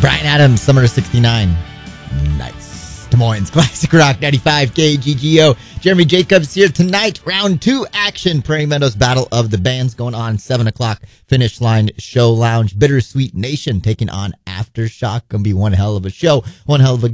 Bryan Adams, Summer of 69. Nice. Des Moines Classic Rock 95 KGGO. Jeremy Jacobs here tonight. Round 2 action. Prairie Meadows Battle of the Bands going on 7 o'clock. Finish line show lounge. Bittersweet Nation taking on Aftershock. Gonna be one hell of a show. One hell of a